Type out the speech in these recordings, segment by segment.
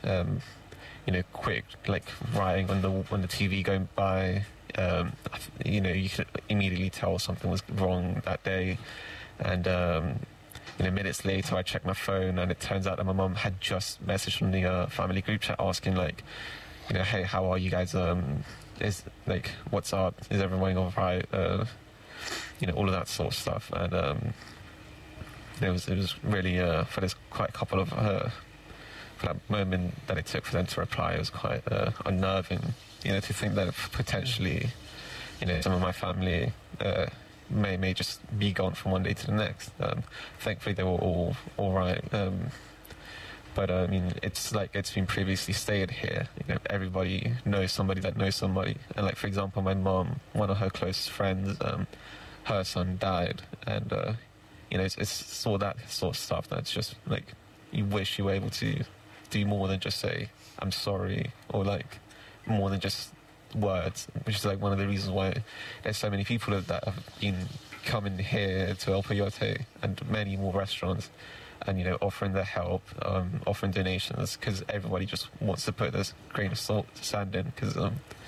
quick, like writing on the TV going by. You could immediately tell something was wrong that day, and minutes later I checked my phone and it turns out that my mum had just messaged from the family group chat asking, like, hey, how are you guys? Is, like, what's up? Is everyone all right? All of that sort of stuff, and it was really for this quite a couple of for that moment that it took for them to reply, it was quite unnerving. To think that potentially, some of my family may just be gone from one day to the next. Thankfully, they were all right. But it's like it's been previously stated here. Everybody knows somebody that knows somebody. And like, for example, my mom, one of her closest friends, her son died, and it's all that sort of stuff that's just like you wish you were able to do more than just say I'm sorry, or like more than just words, which is like one of the reasons why there's so many people that have been coming here to El Peyote and many more restaurants and offering their help, offering donations, because everybody just wants to put this grain of sand in, because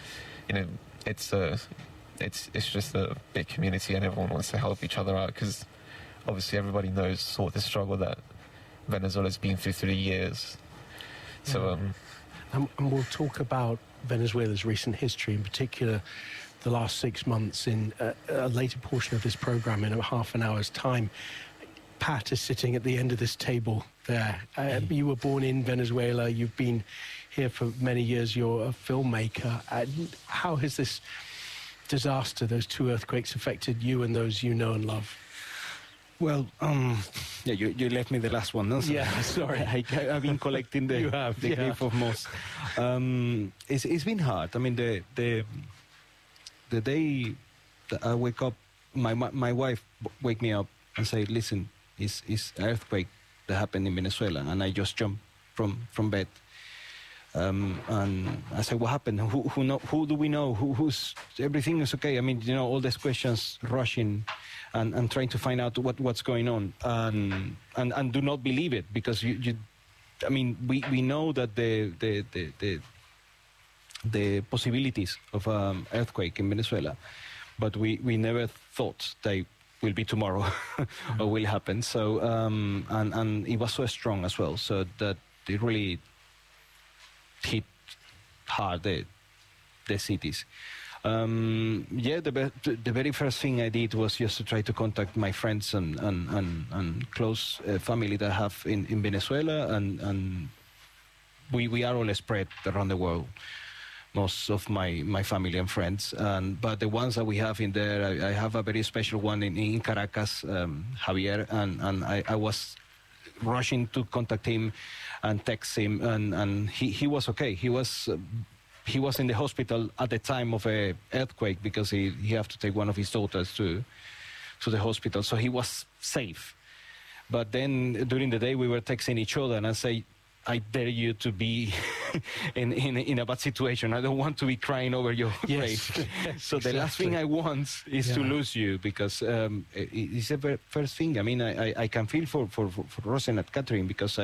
it's just a big community and everyone wants to help each other out, because obviously everybody knows sort of the struggle that Venezuela's been through the years. So and we'll talk about Venezuela's recent history, in particular the last 6 months, in a later portion of this program in a half an hour's time. Pat is sitting at the end of this table there. You were born in Venezuela. You've been here for many years. You're a filmmaker. How has this disaster, those two earthquakes, affected you and those you know and love? Well, you left me the last one, no? Yeah, sorry. I've been collecting the grief of moss. It's been hard. I mean, the day that I wake up, my wife wake me up and say, listen, it's an earthquake that happened in Venezuela, and I just jumped from bed. And I said, what happened? Who do we know? Who's everything is okay? I mean, all these questions rushing. And trying to find out what's going on, and do not believe it, because we know that the possibilities of earthquake in Venezuela, but we never thought they will be tomorrow or will happen. So and it was so strong as well, so that it really hit hard the cities. The very first thing I did was just to try to contact my friends and close family that I have in Venezuela, and we are all spread around the world, most of my family and friends, but the ones that we have in there, I have a very special one in Caracas, Javier, and I was rushing to contact him and text him, and he was okay. He was in the hospital at the time of a earthquake, because he had to take one of his daughters to the hospital, so he was safe. But then during the day we were texting each other, and I say, I dare you to be in a bad situation. I don't want to be crying over your grave. So exactly. The last thing I want is to lose you, because it's the first thing. I mean, I can feel for Rose and Catherine, because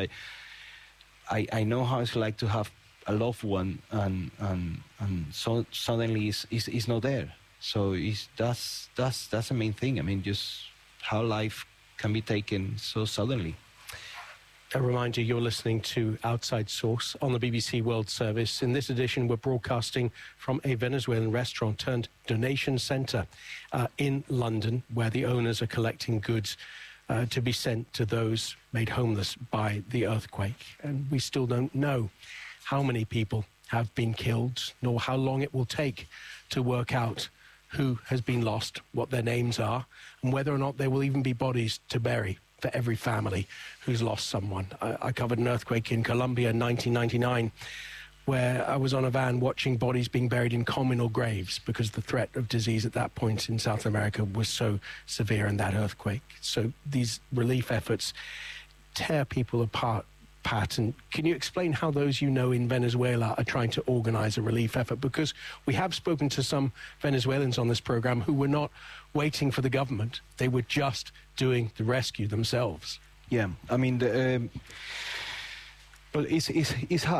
I know how it's like to have a loved one, and so suddenly is not there. So that's the main thing. I mean, just how life can be taken so suddenly. A reminder, you're listening to Outside Source on the BBC World Service. In this edition, we're broadcasting from a Venezuelan restaurant turned donation centre in London, where the owners are collecting goods to be sent to those made homeless by the earthquake. And we still don't know how many people have been killed, nor how long it will take to work out who has been lost, what their names are, and whether or not there will even be bodies to bury for every family who's lost someone. I covered an earthquake in Colombia in 1999, where I was on a van watching bodies being buried in communal graves, because the threat of disease at that point in South America was so severe in that earthquake. So these relief efforts tear people apart, Pat, and can you explain how those you know in Venezuela are trying to organize a relief effort? Because we have spoken to some Venezuelans on this program who were not waiting for the government. They were just doing the rescue themselves. Yeah, I mean, but it's hard.